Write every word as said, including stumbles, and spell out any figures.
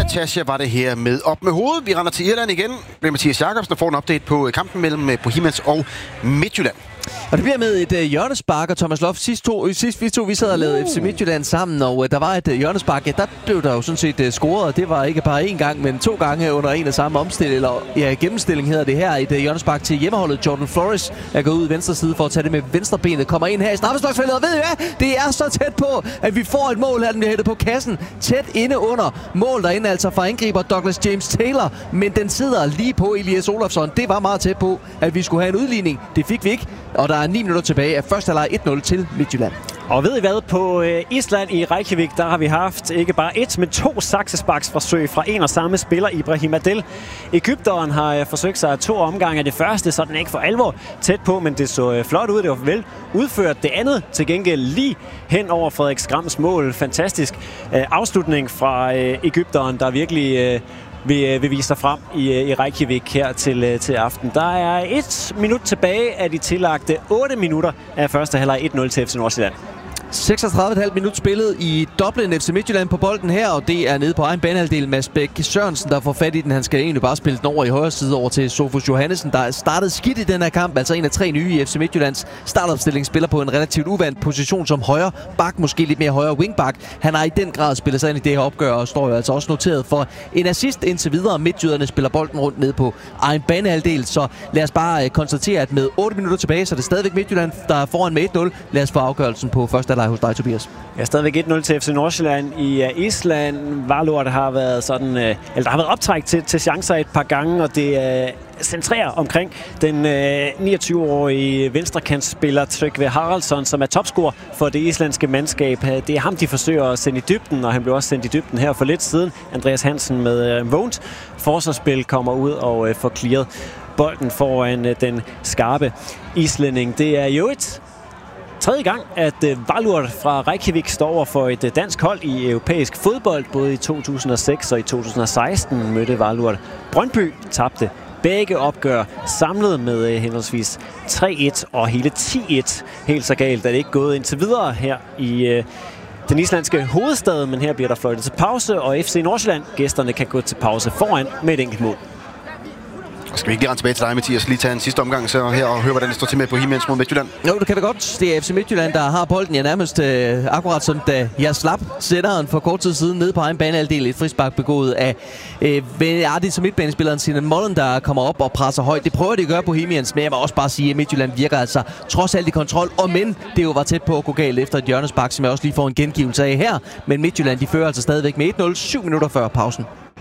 Natasha var det her med Op med hovedet. Vi render til Irland igen. Det er Mathias Jakobsen, der får en update på kampen mellem Bohemians og Midtjylland. Og det bliver med et uh, hjørnespark, og Thomas Loft, sidst, to, sidst vi to vi sad og lavede F C Midtjylland sammen, og uh, der var et uh, hjørnespark, ja, der blev der jo sådan set uh, scoret, og det var ikke bare én gang, men to gange under en af samme omstilling, eller ja, gennemstilling hedder det her, et uh, hjørnespark til hjemmeholdet. Jordan Flores er gået ud i venstre side for at tage det med venstre benet, kommer ind her i straffesparksfeltet, og ved I hvad? Det er så tæt på, at vi får et mål her, den bliver hættet på kassen, tæt inde under mål derinde, altså fra angriber Douglas James Taylor, men den sidder lige på Elias Olofsson. Det var meget tæt på, at vi skulle have en udligning. Det fik vi ikke, og der er ni minutter tilbage af første halvleg et nul til Midtjylland. Og ved I hvad? På Island i Reykjavik, der har vi haft ikke bare et, men to saksesparksforsøg fra en og samme spiller, Ibrahim Adel. Egypteren har forsøgt sig to omgange af det første, så den ikke for alvor tæt på, men det så flot ud. Det var vel udført. Det andet til gengæld lige hen over Frederik Skrams mål. Fantastisk afslutning fra Egypteren, der virkelig vil, vil vise sig frem i, i Reykjavik her til, til aften. Der er et minut tilbage af de tillagte otte minutter af første halvleg et nul til F C Nordsjælland. seksogtredive komma fem minut spillet i Dublin. F C Midtjylland på bolden her, og det er nede på egen banehalvdel. Mads Bæk Sørensen, der får fat i den. Han skal egentlig bare spille den over i højre side over til Sofus Johannesen, der startede skidt i den her kamp. Altså en af tre nye i F C Midtjyllands startopstilling, spiller på en relativt uvandt position som højre bak, måske lidt mere højre wingback. Han har i den grad spillet sig ind i det her opgør, og står jo altså også noteret for en assist indtil videre. Midtjyderne spiller bolden rundt ned på egen banehalvdel, så lad os bare konstatere, at med otte minutter tilbage, så er det stadigvæk Midtjylland, der er foran med et nul. Lad os få afgørelsen på første halvleg hos dig, Tobias. Ja, stadigvæk et nul til F C Nordsjælland i uh, Island. Valur har været sådan, uh, eller der har været optræk til, til chancer et par gange, og det uh, centrerer omkring den uh, niogtyve-årige venstrekantsspiller Tryggve Haraldsson, som er topscorer for det islandske mandskab. Det er ham, de forsøger at sende i dybden, og han blev også sendt i dybden her for lidt siden. Andreas Hansen med uh, vågent forsvarsspil kommer ud og uh, får clearet bolden foran uh, den skarpe islænding. Det er jo et tredje gang, at Valur fra Reykjavik står over for et dansk hold i europæisk fodbold. Både i to tusind og seks og i to tusind og seksten mødte Valur Brøndby, tabte begge opgør samlet med henholdsvis tre et og hele ti et. Helt så galt er det ikke gået indtil videre her i den islandske hovedstad, men her bliver der fløjtet til pause, og F C Nordsjælland, gæsterne, kan gå til pause foran med et enkelt mål. Skal vi ikke lige rende tilbage til dig, Mathias, lige tage en sidste omgang så her og høre, hvordan det står til med Bohemians mod Midtjylland? Jo, det kan det godt. Det er F C Midtjylland, der har bolden, ja, nærmest øh, akkurat som da jeg slap sætteren for kort tid siden nede på egen banehalvdel. Et frispark begået af øh, Ardis som midtbanespilleren Sinan Mollen, der kommer op og presser højt. Det prøver de at gøre Bohemians, men jeg vil også bare sige, at Midtjylland virker altså trods alt i kontrol. Og men det jo var tæt på at gå galt efter et hjørnespark, som jeg også lige får en gengivelse af her. Men Midtjylland, de fører altså stadigvæk med et nul, syv minutter før pausen.